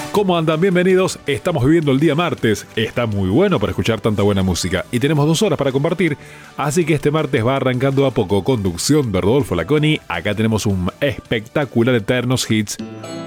¿Cómo andan? Bienvenidos. Estamos viviendo el día martes. Está muy bueno para escuchar tanta buena música. Y tenemos 2 horas para compartir. Así que este martes va arrancando a poco. Conducción de Rodolfo Laconi. Acá tenemos un espectacular Eternos Hits.